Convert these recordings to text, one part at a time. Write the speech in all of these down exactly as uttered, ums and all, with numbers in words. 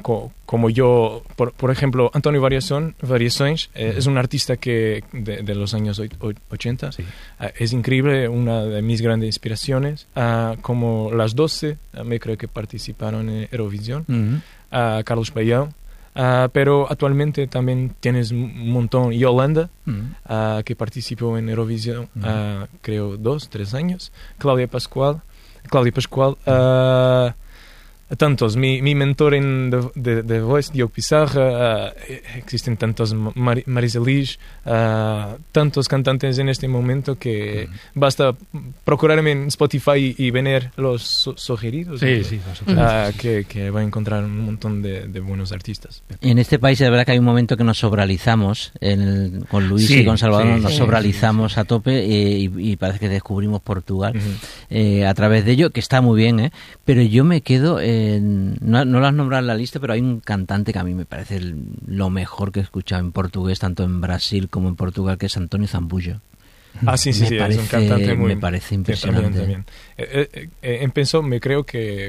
co, como yo, por, por ejemplo, Antonio Variación, Variações, eh, es un artista que de, de los años ochenta, sí. uh, es increíble, una de mis grandes inspiraciones, uh, como las doce, uh, me creo que participaron en Eurovisión, uh-huh. uh, Carlos Payão, uh, pero actualmente también tienes un montón, Yolanda, uh-huh. uh, que participó en Eurovisión, uh-huh. uh, creo dos, tres años, Cláudia Pascual, Cláudia Pascual, uh, tantos, mi, mi mentor en The, The, The Voice, Diogo Pissarra, uh, existen tantos, Mar, Marisa Liz, uh, tantos cantantes en este momento que mm. basta procurarme en Spotify y, y ver los so, sugeridos, sí, ¿no? sí, uh, que, que va a encontrar un montón de, de buenos artistas. En este país es verdad que hay un momento que nos sobralizamos, en el, con Luis sí, y con Salvador sí, nos sí, sobralizamos sí, sí. a tope eh, y, y parece que descubrimos Portugal uh-huh. eh, a través de ello, que está muy bien, ¿eh? Pero yo me quedo... Eh, No, no lo has nombrado en la lista, pero hay un cantante que a mí me parece el, lo mejor que he escuchado en portugués, tanto en Brasil como en Portugal, que es Antonio Zambujo. Ah, sí, sí, me sí, parece, es un cantante muy... Me parece impresionante. También, también. Eh, eh, eh, empezó, me creo que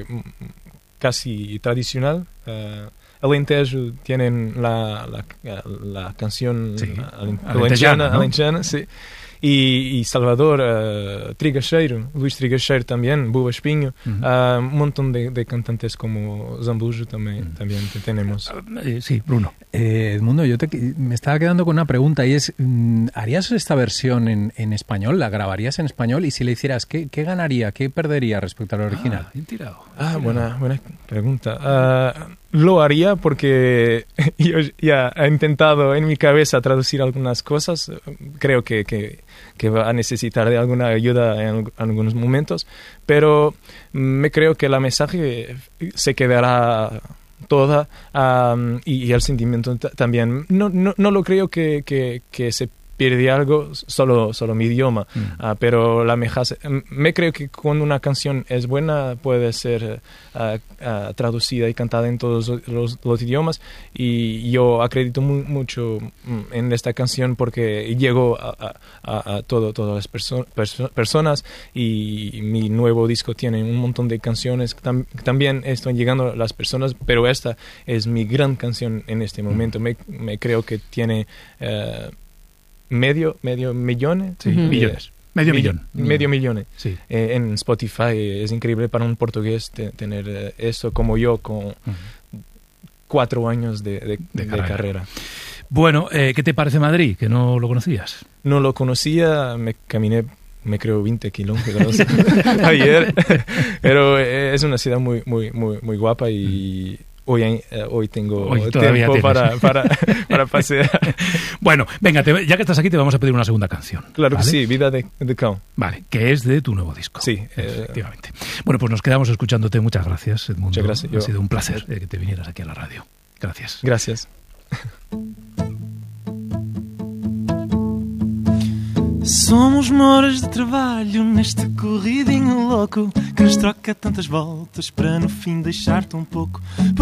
casi tradicional. Uh, Alentejo tienen la, la, la canción sí. alentejana, ¿no? alentejana, sí. Y, y Salvador, uh, Trigacheiro, Luís Trigacheiro también, Buba Espinho, uh-huh. uh, un montón de, de cantantes como Zambujo también, uh-huh. también tenemos. Eh, sí, Bruno. Eh, Edmundo, yo te, me estaba quedando con una pregunta y es, ¿harías esta versión en, en español? ¿La grabarías en español? Y si la hicieras, ¿qué, qué ganaría? ¿Qué perdería respecto al original? Ah, bien tirado. Ah, buena, buena pregunta. Uh, lo haría porque yo ya he intentado en mi cabeza traducir algunas cosas. Creo que, que, que va a necesitar de alguna ayuda en algunos momentos, pero me creo que la mensaje se quedará toda um, y, y el sentimiento t- también. No, no, no lo creo que, que, que se pierde algo, solo, solo mi idioma, mm. uh, pero la mejase, me creo que cuando una canción es buena puede ser uh, uh, traducida y cantada en todos los, los idiomas, y yo acredito mu- mucho en esta canción porque llegó a, a, a todo, todas las perso- perso- personas, y mi nuevo disco tiene un montón de canciones que tam- también están llegando a las personas, pero esta es mi gran canción en este momento. Mm. Me, me creo que tiene... Uh, medio medio millón sí, uh-huh. millones medio millón medio millón sí. eh, en Spotify. Es increíble para un portugués te, tener eh, eso, como yo con uh-huh. cuatro años de, de, de, de carrera. carrera Bueno, eh, ¿qué te parece Madrid? Que no lo conocías. No lo conocía, me caminé me creo veinte kilómetros ayer, pero eh, es una ciudad muy muy muy muy guapa y uh-huh. Hoy, eh, hoy tengo hoy tiempo para, para, para pasear. Bueno, venga, te, ya que estás aquí te vamos a pedir una segunda canción. Claro, ¿vale? Que sí, Vida de, de Cão. Vale, que es de tu nuevo disco. Sí. Efectivamente. Eh... Bueno, pues nos quedamos escuchándote. Muchas gracias, Edmundo. Muchas gracias. Ha Yo... sido un placer eh, que te vinieras aquí a la radio. Gracias. Gracias. Somos moras de trabalho neste corridinho louco que nos troca tantas voltas para no fim deixar tão pouco.